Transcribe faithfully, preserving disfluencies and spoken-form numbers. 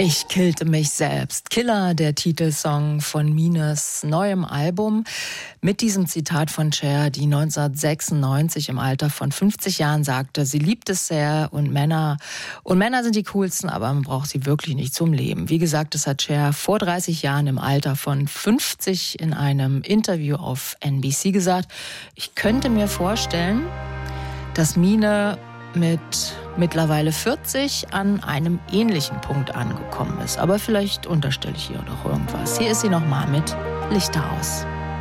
Ich killte mich selbst. Killer, der Titelsong von Mines neuem Album. Mit diesem Zitat von Cher, die neunzehnhundertsechsundneunzig im Alter von fünfzig Jahren sagte, sie liebt es sehr und Männer, und Männer sind die coolsten, aber man braucht sie wirklich nicht zum Leben. Wie gesagt, das hat Cher vor dreißig Jahren im Alter von fünfzig in einem Interview auf N B C gesagt. Ich könnte mir vorstellen, dass Mine mit mittlerweile vierzig an einem ähnlichen Punkt angekommen ist. Aber vielleicht unterstelle ich ihr doch irgendwas. Hier ist sie nochmal mit Lichter aus.